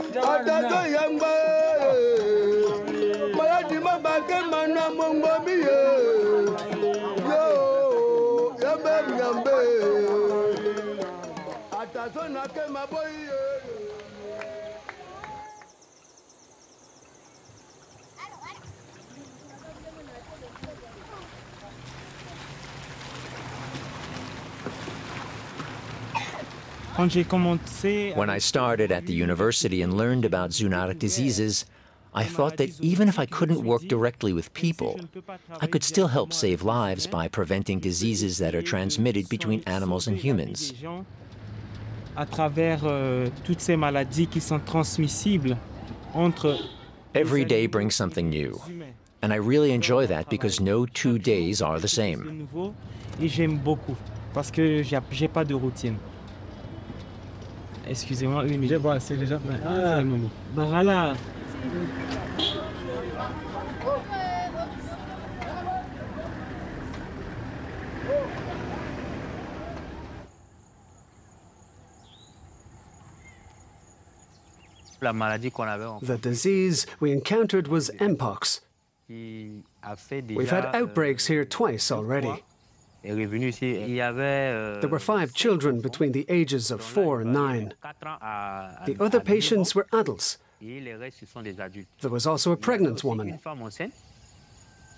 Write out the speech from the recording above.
When I started at the university and learned about zoonotic diseases, I thought that even if I couldn't work directly with people, I could still help save lives by preventing diseases that are transmitted between animals and humans. Every day brings something new, and I really enjoy that because no 2 days are the same. Excusez-moi, une minute. C'est déjà... Ah, voilà. The disease we encountered was Mpox. We've had outbreaks here twice already. There were 5 children between the ages of 4 and 9. The other patients were adults. There was also a pregnant woman.